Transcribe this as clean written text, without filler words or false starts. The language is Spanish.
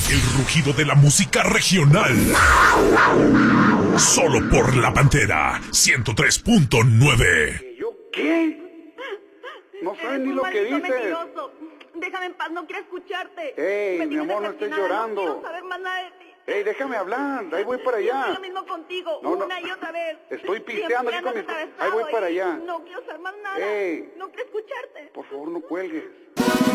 El rugido de la música regional. Solo por La Pantera 103.9. ¿Yo qué? No sabes ni lo que dices. Mentiroso. Déjame en paz, no quiero escucharte. Ey, mi amor, no estés llorando. No quiero saber más nada de ti. Ey, déjame hablar, ahí voy para allá. Yo lo mismo contigo, No, una y otra vez. Estoy pisteando aquí con mis... Atravesado Ahí voy para y allá. No quiero saber más nada. Ey. No quiero escucharte. Por favor, no cuelgues.